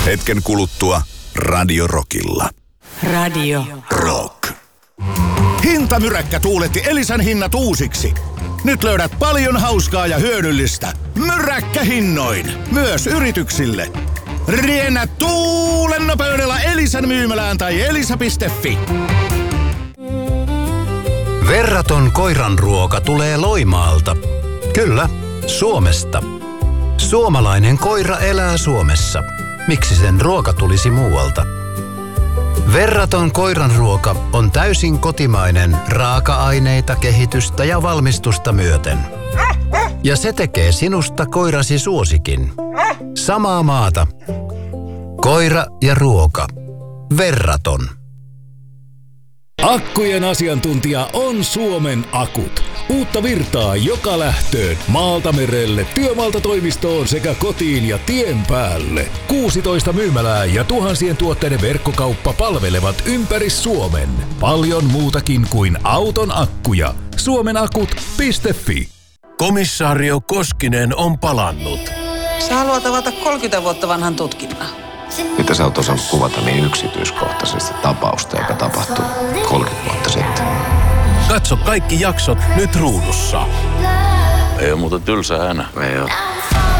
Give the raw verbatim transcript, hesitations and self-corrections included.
Hetken kuluttua Radio Rockilla. Radio Rock. Hintamyräkkä tuuletti Elisan hinnat uusiksi. Nyt löydät paljon hauskaa ja hyödyllistä. Myräkkähinnoin. Myös yrityksille. Riennä tuulen nopeudella Elisan myymälään tai elisa piste fi. Verraton koiranruoka tulee Loimaalta. Kyllä, Suomesta. Suomalainen koira elää Suomessa. Miksi sen ruoka tulisi muualta? Verraton koiranruoka on täysin kotimainen raaka-aineita, kehitystä ja valmistusta myöten. Ja se tekee sinusta koirasi suosikin. Samaa maata. Koira ja ruoka. Verraton. Akkujen asiantuntija on Suomen Akut. Uutta virtaa joka lähtöön, maalta merelle, työmaalta toimistoon sekä kotiin ja tien päälle. kuusitoista myymälää ja tuhansien tuotteiden verkkokauppa palvelevat ympäri Suomen. Paljon muutakin kuin auton akkuja. suomenakut piste fi. Komissaario Koskinen on palannut. Sä haluat avata kolmekymmentä vuotta vanhan tutkinnan. Mitä sä oot osannut kuvata niin yksityiskohtaisesti tapausta, joka tapahtui kolmekymmentä vuotta sitten? Katso kaikki jaksot nyt ruudussa. Ei ole muuten tylsä hänä. Ei oo.